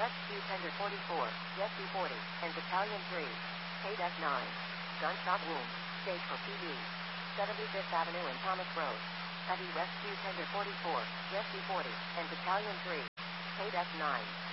Rescue Tender 44, Rescue 40, and Battalion 3. Paid S9. Gunshot wound. Stage for PD. 75th Avenue and Thomas Road. Heavy Rescue Tender 44, Rescue 40, and Battalion 3. Paid S9.